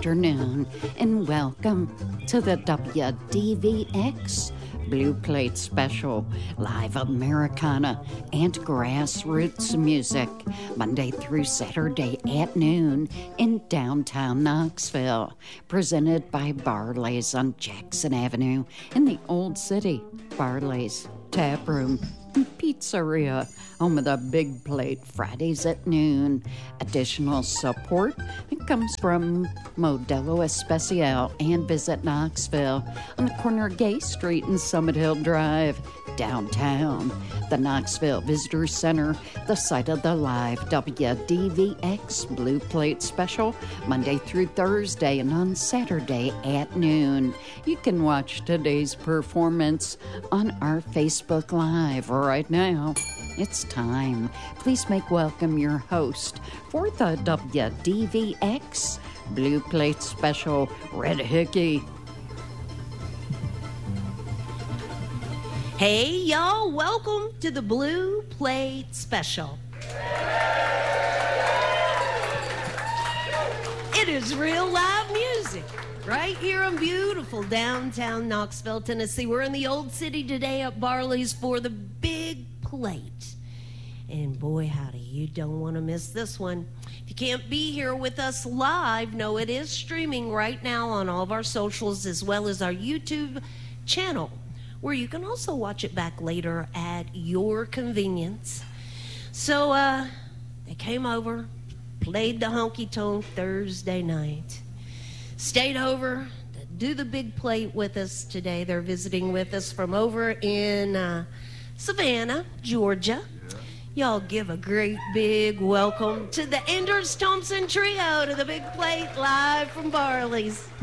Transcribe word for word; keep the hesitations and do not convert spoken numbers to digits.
afternoon, and welcome to the W D V X Blue Plate Special, live Americana and grassroots music, Monday through Saturday at noon in downtown Knoxville, presented by Barley's on Jackson Avenue in the Old City. Barley's Tap Room Pizzeria, home of the Big Plate, Fridays at noon. Additional support comes from Modelo Especial and Visit Knoxville on the corner of Gay Street and Summit Hill Drive, downtown. The Knoxville Visitor Center, the site of the live W D V X Blue Plate Special, Monday through Thursday and on Saturday at noon. You can watch today's performance on our Facebook Live right now. It's time. Please make welcome your host for the W D V X Blue Plate Special, Red Hickey. Hey, y'all, welcome to the Blue Plate Special. It is real live music right here in beautiful downtown Knoxville, Tennessee. We're in the Old City today at Barley's for the Big Plate. And boy, howdy, you don't want to miss this one. If you can't be here with us live, no, it is streaming right now on all of our socials as well as our YouTube channel, where you can also watch it back later at your convenience. So uh, they came over, played the honky-tonk Thursday night, stayed over to do the Big Plate with us today. They're visiting with us from over in uh, Savannah, Georgia. Yeah. Y'all give a great big welcome to the Enders Thompson Trio to the Big Plate live from Barley's.